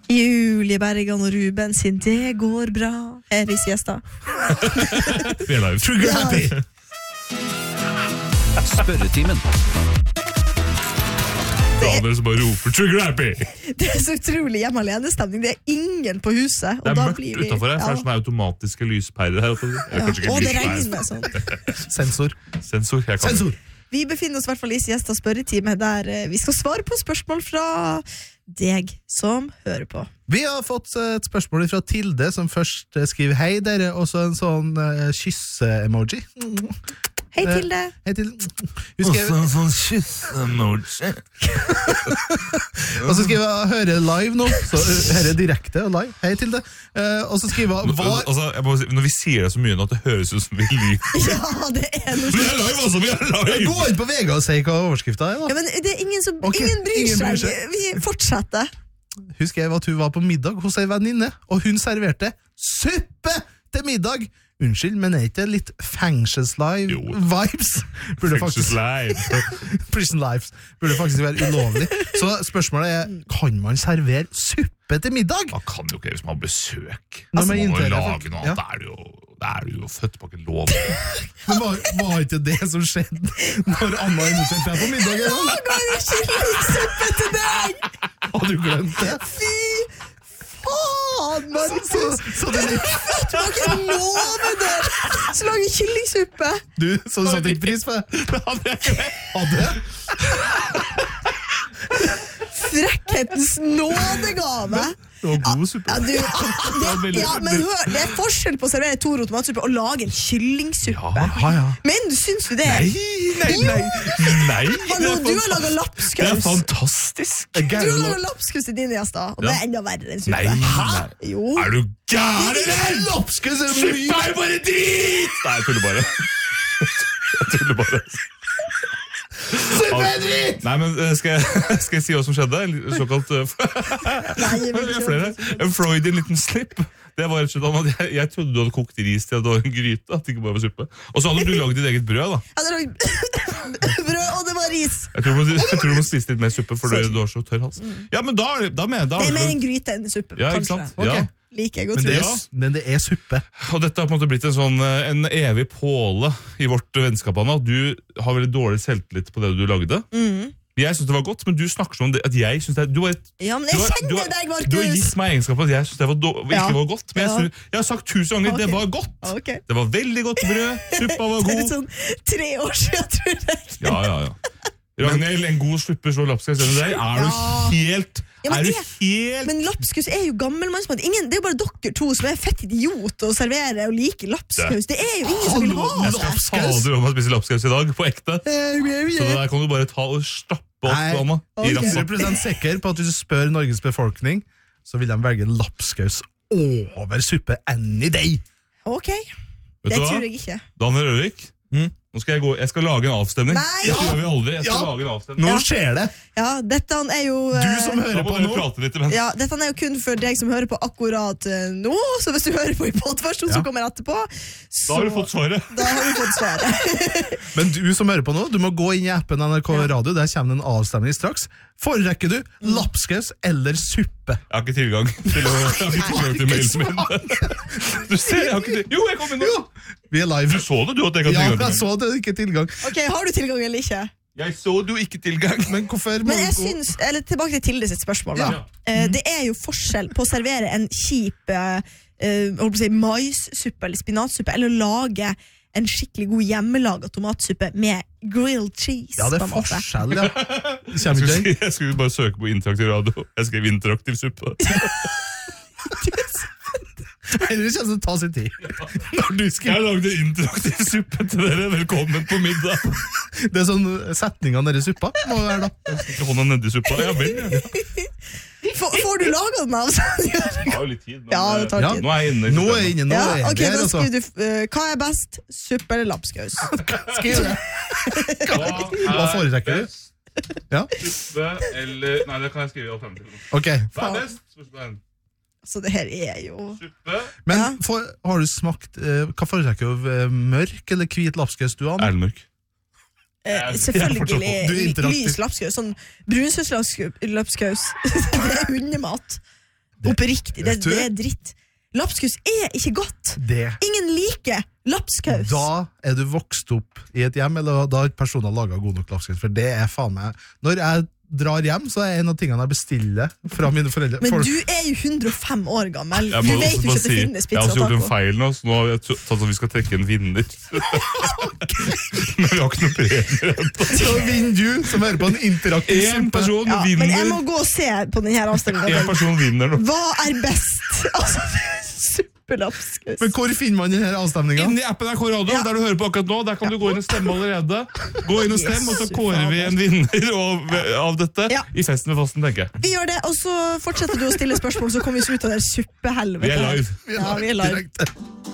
Julie Bergan og Ruben sin Det går bra her i siesta. Vi live. Trigger happy. Spørretimen. Daniel som bare roper Trigger happy. Det så utrolig hjemme alene-stemning. Det ingen på huset. Det mørkt utenfor her, for det sånne automatiske lyspærer her. Og det regner sånn. Sensor. Sensor. Vi befinner oss I hvert fall I siesta spørretime, der vi skal svare på spørsmål fra deg som hører på. Vi har fått et spørsmål fra Tilde, som først skriver hei dere, og så en sånn kysse-emoji. Hei Tilde. Hei Tilde. Og så en sånn kysse-emoji. Og så skriver jeg høre live nå, så høre direkte og live. Hei Tilde. Og så skriver jeg altså, jeg må si, når vi sier det så mye nå at det høres ut som vi lyver. Ja, det noe Vi live, altså! Vi live! Gå inn på VG og si hva overskriften da. Ja, men det ingen som Ok, ingen bryr ingen bryr seg. seg. Vi fortsetter. Hun skrev at hun var på middag hos en venninne, og hun serverte suppe til middag. Unnskyld, men ikke litt fengselslive Jo. vibes? Burde faktisk, Live. prison lives burde faktisk være ulovlig. Så spørsmålet kan man servere suppe til middag? Man kan jo ikke hvis man har besøk. Når Altså, man man må innfører jo folk- lage noe ja. annet. Da er du jo født på ikke lov. Men var ikke det som skjedde når Anna inviterte deg på middag? Eller? Ga en kyllingsuppe til deg! Har du glemt det? Fy faen, Markus! Så det Det var ikke love det! Så lager kyllingsuppe. du satte ikke pris på det? Det hadde jeg ikke. Hadde det? Frekkhetens nådegave. Det var god suppe. Ja, men hør, det forskjell på å servere Toro tomatsuppe og lage en kyllingsuppe. Ja. Men syns du det? Nei. Hallo, du har laget Det er lapskaus. fantastisk. Du har laget lapskaus til dine gjester, og det er enda verre enn suppe. Nei. Jo. Er du gæren, eller? Lapskaus er Suppe mye! er bare drit! Nei, jeg tuller bare. Jeg tuller bare. Suppe er dritt! Nei, men skal jeg si hva som skjedde? Såkalt Nei, Det er flere. En Freudian liten slip. Det var rett og slett at jeg trodde du hadde kokt ris til at det var en gryte, at det ikke bare var suppe. Og så hadde du laget ditt eget brød, da. Jeg hadde lagd brød, og det var ris. Jeg tror du må spise litt mer suppe, for du har så tørr hals. Ja, men da Det er mer en gryte enn suppe, Ja, ikke kanskje. sant? Ja. Like jeg godt, Men tror det, jeg. men det er suppe. Og dette har på en måte blitt en sånn en evig påle I vårt vennskap, Anna. Du har veldig dårlig selvtillit på det du lagde. Jeg synes det var godt, men du snakker som om at jeg synes det du har Ja, men jeg kjenner deg, Markus. Du har gitt meg egenskap at jeg synes det ikke var godt. Men Ja. jeg har sagt 1000 ganger, det Ok. var godt. Ok. Det var veldig godt brød, suppa var Det er god. sånn 3 år siden, tror jeg. Ja. Ragnhild, en god suppe slår lapskaus under deg. Er du helt... Ja, men er du jeg- helt... Men lapskaus er jo gammelmannsmat. Det er jo bare dere to som er fett idiot og serverer og liker lapskaus. Det er jo ingen som vil ha Jeg det. skal fader om å spise lapskaus I dag, på ekte. Så det der kan du bare ta og stappe opp, Nei. Anna. I Ok. rassa. 100% sikker på at hvis du spør Norges befolkning, så vil de velge lapskaus over suppe any day. Ok, Vet det du hva? tror jeg ikke. Daniel Røvik, nå skal jeg skal lage en avstemning. Nei! Det gjør vi aldri. Jeg skal Ja. lage en avstemning. Nå Ja. skjer det! Ja, dette er jo Du som Da hører må på dere nå. prate litt imens. ja, dette er jo kun for deg som hører på akkurat nå. Så hvis du hører på I podversjon som kommer etterpå, så Da har du fått svaret. da har du fått svaret. Men du som hører på nå, du må gå inn I appen NRK Radio, der kommer det en avstemning straks. Foretrekker du lapskaus eller suppe? Jeg har ikke tilgang til mailen min. Du ser, jeg har ikke tilgang. Jo, jeg kom inn nå. Vi er live. Du så det, du, at jeg ikke Ja, har jeg tilgang. så at det ikke er tilgang. Ok, har du tilgang eller ikke? Jeg så du ikke tilgang. Men hvorfor må Men jeg du gå? syns, eller tilbake til Tilde sitt spørsmål da. Det er jo forskjell på å servere en kjip holdt på å si, maissuppe eller spinatsuppe, eller å lage en skikkelig god hjemmelaget tomatsuppe med grilled cheese. Ja, det på er en måte. forskjell, ja. Kommer ikke inn. Jeg skulle bare søke på interaktiv radio. Jeg skrev interaktiv suppe. Eller kommer det ta sin tid. Når du Jeg skriver. lagde interaktiv suppe til dere. Velkommen på middag. Det er sånn setninga nede I suppa. Må være da. Ikke hånda nedi suppa. Ja vel, ja. Får du laget den av? Det tar jo litt tid. Men, Ja, det tar tid. Nå er jeg inne. Nå er jeg inne, nå Ja, er jeg ok, der, da altså. skriver du hva er best, suppe eller lapskaus? Skriv det. Hva foretrekker du? Ja, Suppe eller... Nei, det kan jeg skrive I alternativet. ok. Hva er best? Spørsmål 1. Så det her er jo Suppe. Men Ja. har du smakt, hva foretrekker du, mørk eller hvit lapskaus du har? Erlenmørk. selvfølgelig Du er interaktiv. lys lapskaus. Sånn brunsaus lapskaus. Det er hundemat. Oppriktig, det er dritt. Lapskaus er ikke godt. Ingen liker lapskaus. Da er du vokst opp i et hjem, eller da har personer laget god nok lapskaus, for det er faen meg... Når jeg drar hjem, så er en av tingene jeg bestiller fra mine foreldre. Men du er jo 105 år gammel. Du vet jo ikke at det finnes pizza og taco. Jeg har også gjort en taco. feil nå, så nå har jeg tatt at vi skal trekke en vinner. Men vi har ikke noe premier. Så vinner du, som hører på en interaktiv En person vinner. Men jeg må gå og se på denne avstemningen. En person vinner nå. Hva er best? Altså, suppelapskaus. Men hvor finner man denne avstemningen? Inni appen NRK Radio, der du hører på akkurat nå. Der kan du gå inn og stemme allerede. Gå inn og stemme, og så kårer vi en vinner av dette i festen med fasten, tenker jeg. Vi gjør det, og så fortsetter du å stille spørsmål, så kommer vi ut av det suppehelvete. Vi er live. Ja, vi er live.